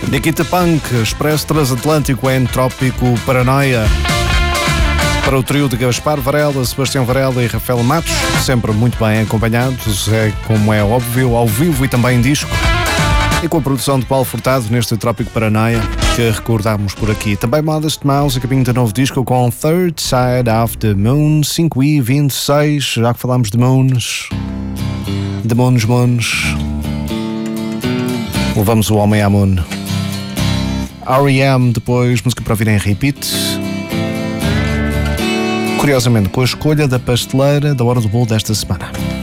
Nikita Punk, Expresso Transatlântico em Trópico Paranoia. Para o trio de Gaspar Varela, Sebastião Varela e Rafael Matos, sempre muito bem acompanhados, como é óbvio, ao vivo e também em disco. E com a produção de Paulo Furtado neste Trópico Paranoia, que recordámos por aqui. Também Modest Mouse, a caminho de novo disco com Third Side of the Moon, 5h26, já que falámos de Moons. De Moons. Levamos o homem à Moon. R.E.M. depois, música para ouvir em repeat. Curiosamente, com a escolha da pasteleira da Hora do Bolo desta semana.